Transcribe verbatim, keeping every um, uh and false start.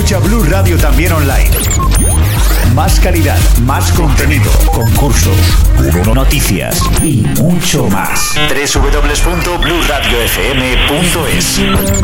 Escucha Blue Radio también online. Más calidad, más contenido, concursos, noticias y mucho más. doble u doble u doble u punto blue radio f m punto es